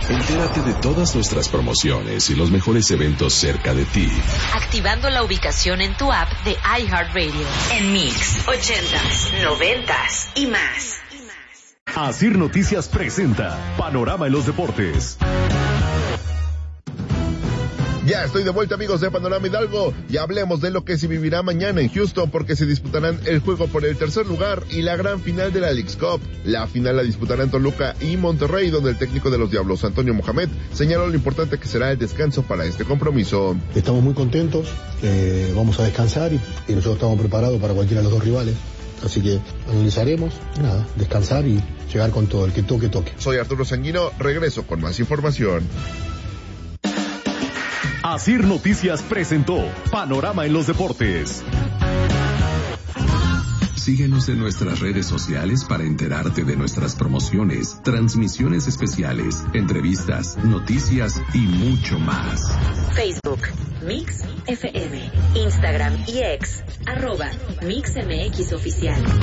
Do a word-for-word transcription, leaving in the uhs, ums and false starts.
Entérate de todas nuestras promociones y los mejores eventos cerca de ti. Activando la ubicación en tu app de iHeartRadio. En Mix, ochentas, noventas y más. Asir Noticias presenta Panorama en los Deportes. Ya estoy de vuelta, amigos de Panorama Hidalgo, y hablemos de lo que se vivirá mañana en Houston, porque se disputarán el juego por el tercer lugar y la gran final de la Leagues Cup. La final la disputarán Toluca y Monterrey, donde el técnico de los Diablos, Antonio Mohamed, señaló lo importante que será el descanso para este compromiso. Estamos muy contentos, eh, vamos a descansar y, y nosotros estamos preparados para cualquiera de los dos rivales. Así que analizaremos, nada, descansar y llegar con todo, el que toque, toque. Soy Arturo Sanguino, regreso con más información. Asir Noticias presentó Panorama en los Deportes. Síguenos en nuestras redes sociales para enterarte de nuestras promociones, transmisiones especiales, entrevistas, noticias y mucho más. Facebook, Mix F M, Instagram y X, arroba Mix M X Oficial.